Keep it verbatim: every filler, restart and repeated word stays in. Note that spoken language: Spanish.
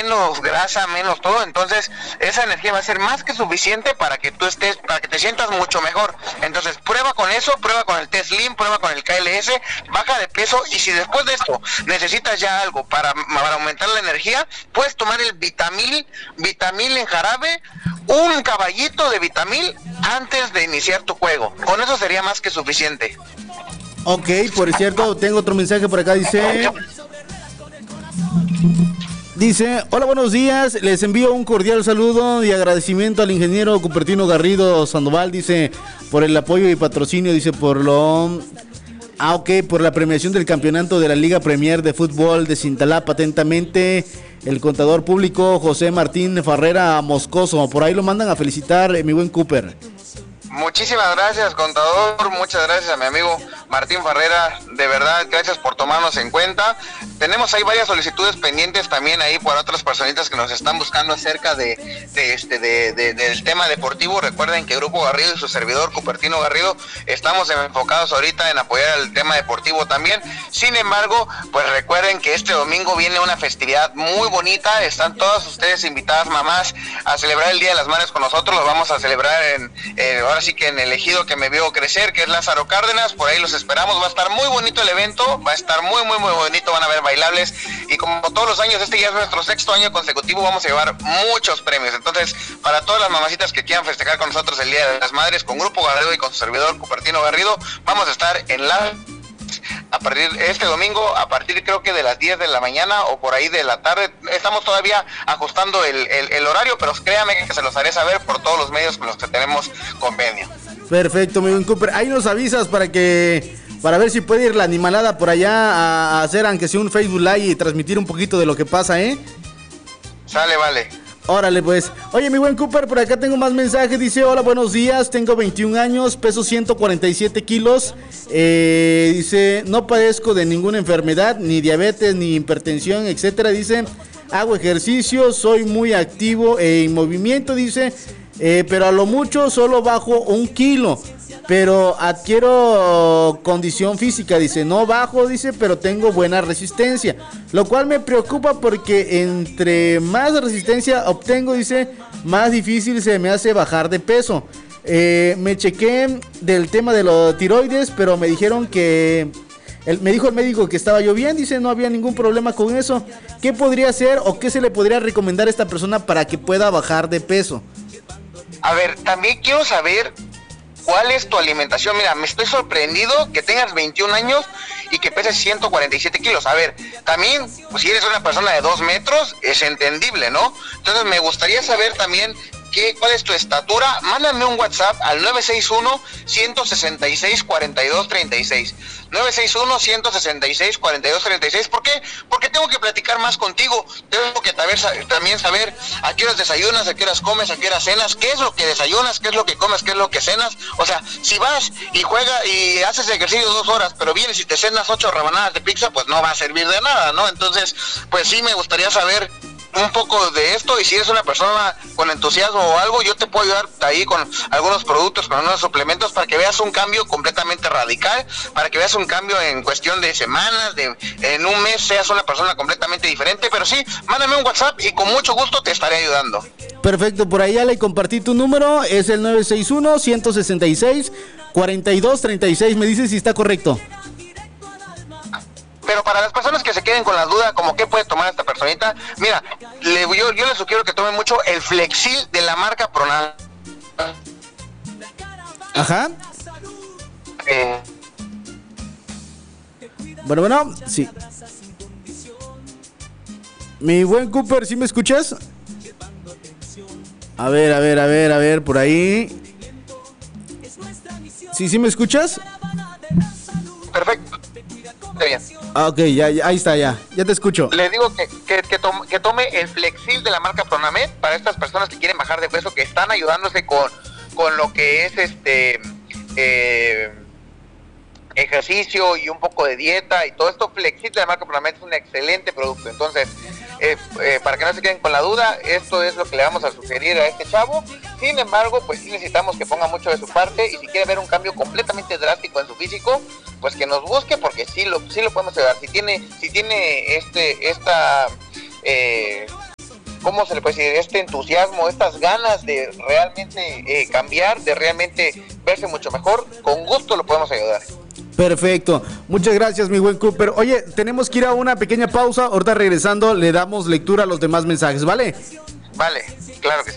menos grasa, menos todo, entonces esa energía va a ser más que suficiente para que tú estés, para que te sientas mucho mejor. Entonces prueba con eso, prueba con el T-Slim, prueba con el K L S, baja de peso, y si después de esto necesitas ya algo para, para aumentar la energía, puedes tomar el Vitamil, Vitamil en jarabe, un caballito de Vitamil antes de iniciar tu juego. Con eso sería más que suficiente. Ok, por cierto, tengo otro mensaje por acá, dice... Dice, hola, buenos días, les envío un cordial saludo y agradecimiento al ingeniero Cupertino Garrido Sandoval, dice, por el apoyo y patrocinio, dice, por lo... Ah, ok, por la premiación del campeonato de la Liga Premier de Fútbol de Cintalapa, atentamente, el contador público José Martín Farrera Moscoso, por ahí lo mandan a felicitar, mi buen Cooper. Muchísimas gracias, contador, muchas gracias a mi amigo Martín Farrera, de verdad, gracias por tomarnos en cuenta. Tenemos ahí varias solicitudes pendientes también ahí por otras personitas que nos están buscando acerca de, de este de, de, del tema deportivo. Recuerden que Grupo Garrido y su servidor Cupertino Garrido estamos enfocados ahorita en apoyar el tema deportivo también. Sin embargo, pues recuerden que este domingo viene una festividad muy bonita, están todas ustedes invitadas, mamás, a celebrar el Día de las Madres con nosotros. Lo vamos a celebrar en, eh, ahora sí que en el ejido que me vio crecer, que es Lázaro Cárdenas. Por ahí los esperamos, va a estar muy bonito el evento, va a estar muy muy muy bonito, van a haber bailables, y como todos los años, este ya es nuestro sexto año consecutivo, vamos a llevar muchos premios. Entonces, para todas las mamacitas que quieran festejar con nosotros el Día de las Madres, con Grupo Garrido y con su servidor Cupertino Garrido, vamos a estar en la a partir este domingo, a partir creo que de las diez de la mañana o por ahí de la tarde. Estamos todavía ajustando el, el, el horario, pero créame que se los haré saber por todos los medios con los que tenemos convenio. Perfecto, mi buen Cooper, ahí nos avisas para que, para ver si puede ir la animalada por allá a, a hacer aunque sea un Facebook Live y transmitir un poquito de lo que pasa, ¿eh? Sale, vale. Órale pues. Oye, mi buen Cooper, por acá tengo más mensajes. Dice, hola, buenos días, tengo veintiún años, peso ciento cuarenta y siete kilos. eh, Dice, no padezco de ninguna enfermedad, ni diabetes, ni hipertensión, etcétera. Dice, hago ejercicio, soy muy activo en movimiento, dice, eh, pero a lo mucho solo bajo un kilo, pero adquiero condición física, dice, no bajo, dice, pero tengo buena resistencia, lo cual me preocupa porque entre más resistencia obtengo, dice, más difícil se me hace bajar de peso. Eh, me chequé del tema de los tiroides, pero me dijeron que, el, me dijo el médico que estaba yo bien, dice, no había ningún problema con eso. ¿Qué podría hacer o qué se le podría recomendar a esta persona para que pueda bajar de peso? A ver, también quiero saber cuál es tu alimentación. Mira, me estoy sorprendido que tengas veintiún años y que peses ciento cuarenta y siete kilos. A ver, también, pues, si eres una persona de dos metros, es entendible, ¿no? Entonces me gustaría saber también qué, cuál es tu estatura. Mándame un WhatsApp al nueve seis uno, uno seis seis, cuatro dos tres seis. nueve seis uno, uno seis seis, cuatro dos tres seis. ¿Por qué? Porque tengo que platicar más contigo. Tengo que también saber a qué horas desayunas, a qué horas comes, a qué horas cenas, qué es lo que desayunas, qué es lo que comes, qué es lo que cenas. O sea, si vas y juegas y haces ejercicio dos horas, pero vienes y te cenas ocho rebanadas de pizza, pues no va a servir de nada, ¿no? Entonces, pues sí me gustaría saber un poco de esto, y si eres una persona con entusiasmo o algo, yo te puedo ayudar ahí con algunos productos, con algunos suplementos, para que veas un cambio completamente radical, para que veas un cambio en cuestión de semanas, de en un mes seas una persona completamente diferente. Pero sí, mándame un WhatsApp y con mucho gusto te estaré ayudando. Perfecto, por ahí ya le compartí tu número, es el nueve seis uno, uno seis seis, cuatro dos tres seis, me dices si está correcto. Pero para las personas que se queden con la duda, como qué puede tomar esta personita, mira, le, yo, yo les sugiero que tomen mucho el Flexil de la marca Pronam. Ajá. Eh. Bueno, bueno, sí. Mi buen Cooper, ¿sí me escuchas? A ver, a ver, a ver, a ver, por ahí. ¿Sí, sí me escuchas? Perfecto. Está bien. Ah, ok, ya, ya, ahí está, ya, ya te escucho. Le digo que, que, que, tome, que tome el Flexil de la marca Pronamed para estas personas que quieren bajar de peso, que están ayudándose con, con lo que es este eh, ejercicio y un poco de dieta y todo esto. Flexil de la marca Pronamed es un excelente producto. Entonces, eh, eh, para que no se queden con la duda, esto es lo que le vamos a sugerir a este chavo. Sin embargo, pues sí necesitamos que ponga mucho de su parte, y si quiere ver un cambio completamente drástico en su físico, pues que nos busque, porque sí lo, sí lo podemos ayudar. Si tiene, si tiene este, esta, eh, ¿cómo se le puede decir? Este entusiasmo, estas ganas de realmente eh, cambiar, de realmente verse mucho mejor, con gusto lo podemos ayudar. Perfecto, muchas gracias mi buen Cooper. Oye, tenemos que ir a una pequeña pausa, ahorita regresando le damos lectura a los demás mensajes, ¿vale? Vale, claro que sí.